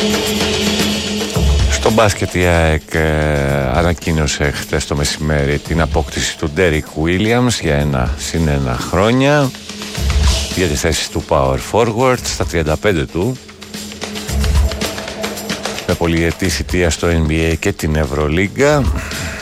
Στο μπάσκετ η ΑΕΚ ανακοίνωσε χτες το μεσημέρι την απόκτηση του Ντέρικ Williams για 1+1 χρόνια για τη θέση του Power Forward στα 35 του, με πολυετή θητεία στο NBA και την Ευρωλίγκα.